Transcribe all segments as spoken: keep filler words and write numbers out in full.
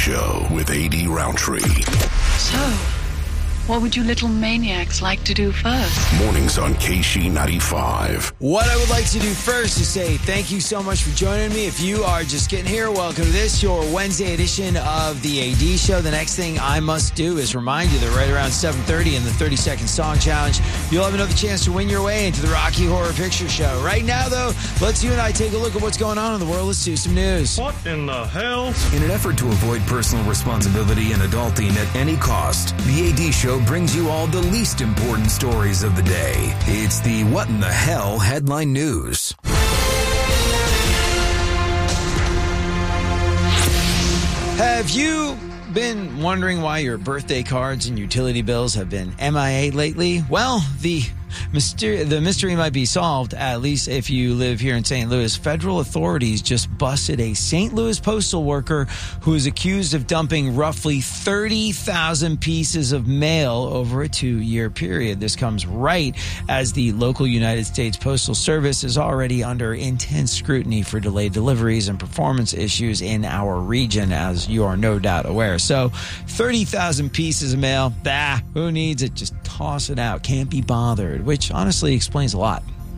Show with A D Roundtree. So, what would you little maniacs like to do first? Mornings on K C ninety-five. What I would like to do first is say thank you so much for joining me. If you are just getting here, welcome to this, your Wednesday edition of the A D Show. The next thing I must do is remind you that right around seven thirty in the thirty-second Song Challenge, you'll have another chance to win your way into the Rocky Horror Picture Show. Right now, though, let's you and I take a look at what's going on in the world. Let's do some news. What in the hell? In an effort to avoid personal responsibility and adulting at any cost, the A D Show brings you all the least important stories of the day. It's the What in the Hell headline news. Have you been wondering why your birthday cards and utility bills have been M I A lately? Well, the mystery, the mystery might be solved, at least if you live here in Saint Louis. Federal authorities just busted a Saint Louis postal worker who is accused of dumping roughly thirty thousand pieces of mail over a two-year period. This comes right as the local United States Postal Service is already under intense scrutiny for delayed deliveries and performance issues in our region, as you are no doubt aware. So thirty thousand pieces of mail, bah, who needs it? Just toss it out. Can't be bothered, which honestly explains a lot.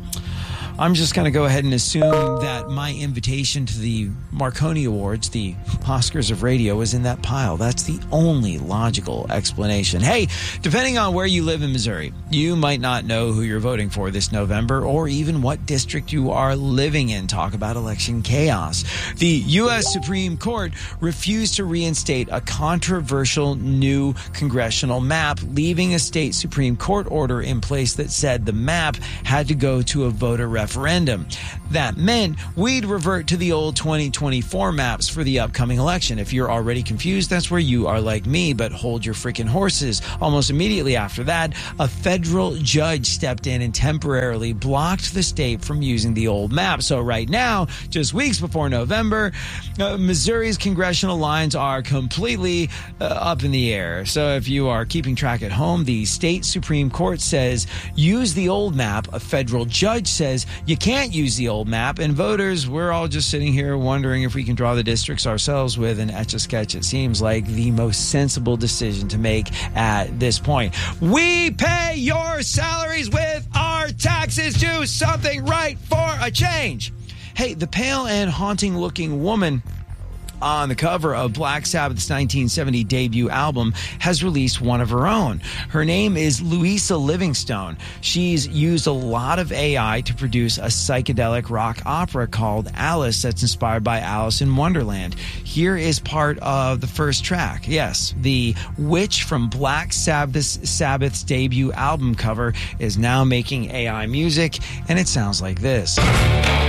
I'm just going to go ahead and assume that my invitation to the Marconi Awards, the Oscars of radio, is in that pile. That's the only logical explanation. Hey, depending on where you live in Missouri, you might not know who you're voting for this November or even what district you are living in. Talk about election chaos. The U S Supreme Court refused to reinstate a controversial new congressional map, leaving a state Supreme Court order in place that said the map had to go to a voter referendum. referendum. That meant we'd revert to the old twenty twenty-four maps for the upcoming election. If you're already confused, that's where you are like me, but hold your freaking horses. Almost immediately after that, a federal judge stepped in and temporarily blocked the state from using the old map. So right now, just weeks before November, uh, Missouri's congressional lines are completely uh, up in the air. So if you are keeping track at home, the state Supreme Court says use the old map. A federal judge says you can't use the old map, and voters, we're all just sitting here wondering if we can draw the districts ourselves with an Etch-a-Sketch. It seems like the most sensible decision to make at this point. We pay your salaries with our taxes. Do something right for a change. Hey, the pale and haunting-looking woman on the cover of Black Sabbath's nineteen seventy debut album has released one of her own. Her name is Louisa Livingstone. She's used a lot of A I to produce a psychedelic rock opera called Alice that's inspired by Alice in Wonderland. Here is part of the first track. Yes, the witch from Black Sabbath's, Sabbath's debut album cover is now making A I music, and it sounds like this.